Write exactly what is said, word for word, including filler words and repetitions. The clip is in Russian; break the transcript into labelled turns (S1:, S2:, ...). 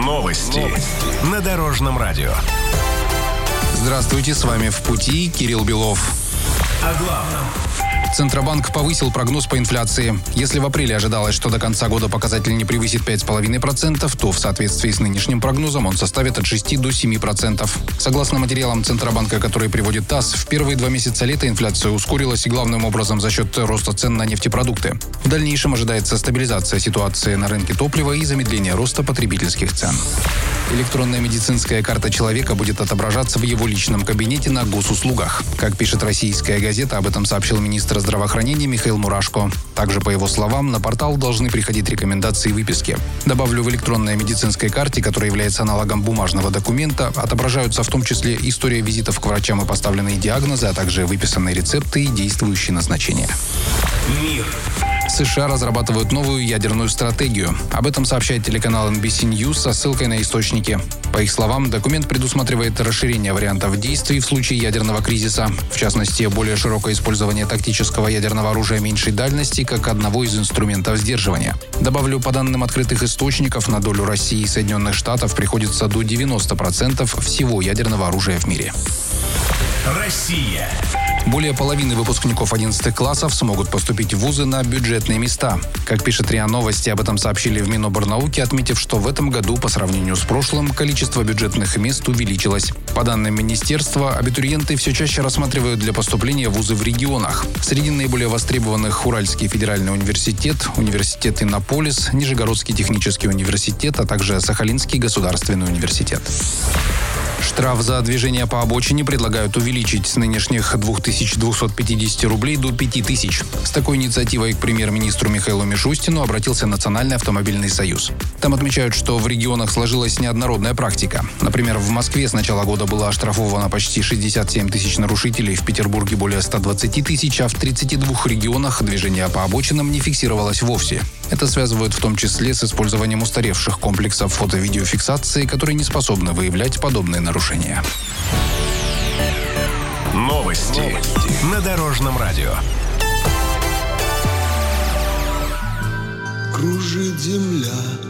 S1: Новости на Дорожном радио.
S2: Здравствуйте, с вами «В пути» Кирилл Белов.
S1: О главном.
S2: Центробанк повысил прогноз по инфляции. Если в апреле ожидалось, что до конца года показатель не превысит пять целых пять десятых процента, то в соответствии с нынешним прогнозом он составит от шести до семи процентов. Согласно материалам Центробанка, которые приводит ТАСС, в первые два месяца лета инфляция ускорилась главным образом за счет роста цен на нефтепродукты. В дальнейшем ожидается стабилизация ситуации на рынке топлива и замедление роста потребительских цен. Электронная медицинская карта человека будет отображаться в его личном кабинете на госуслугах. Как пишет «Российская газета», об этом сообщил министр здравоохранения Михаил Мурашко. Также, по его словам, на портал должны приходить рекомендации выписки. Добавлю, в электронной медицинской карте, которая является аналогом бумажного документа, отображаются в том числе история визитов к врачам и поставленные диагнозы, а также выписанные рецепты и действующие назначения.
S1: Мир.
S2: США разрабатывают новую ядерную стратегию. Об этом сообщает телеканал эн би си News со ссылкой на источники. По их словам, документ предусматривает расширение вариантов действий в случае ядерного кризиса. В частности, более широкое использование тактического ядерного оружия меньшей дальности как одного из инструментов сдерживания. Добавлю, по данным открытых источников, на долю России и Соединенных Штатов приходится до девяноста процентов всего ядерного оружия в мире.
S1: Россия.
S2: Более половины выпускников одиннадцатых классов смогут поступить в вузы на бюджетные места. Как пишет РИА Новости, об этом сообщили в Миноборнауки, отметив, что в этом году по сравнению с прошлым количество бюджетных мест увеличилось. По данным министерства, абитуриенты все чаще рассматривают для поступления в вузы в регионах. Среди наиболее востребованных Уральский федеральный университет, университет Иннополис, Нижегородский технический университет, а также Сахалинский государственный университет. Штраф за движение по обочине предлагают увеличить с нынешних двух тысяч двухсот пятидесяти рублей до пяти тысяч. С такой инициативой к премьер-министру Михаилу Мишустину обратился Национальный автомобильный союз. Там отмечают, что в регионах сложилась неоднородная практика. Например, в Москве с начала года было оштрафовано почти шестьдесят семь тысяч нарушителей, в Петербурге более ста двадцати тысяч, а в тридцати двух регионах движение по обочинам не фиксировалось вовсе. Это связывают в том числе с использованием устаревших комплексов фото-видеофиксации, которые не способны выявлять подобные нарушения.
S1: Новости, Новости. на Дорожном радио.
S3: Кружит земля